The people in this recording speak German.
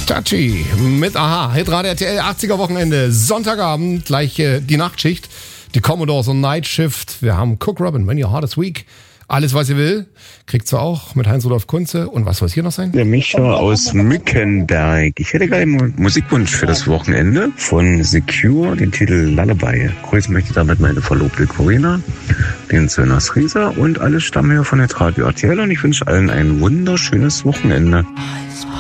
Touchy mit Aha. Hitradio RTL 80er Wochenende. Sonntagabend, gleich die Nachtschicht. Die Commodores und Night Shift. Wir haben Cook Robin, When Your Heart is Weak. Alles, was ihr will, kriegt's auch mit Heinz-Rudolf Kunze. Und was soll es hier noch sein? Der Micha aus Mückenberg. Ich hätte gerade einen Musikwunsch für das Wochenende von Secure, den Titel Lullaby. Grüßen möchte damit meine Verlobte Corinna, den Sönners Rieser und alle stammen hier von der Radio RTL und ich wünsche allen ein wunderschönes Wochenende.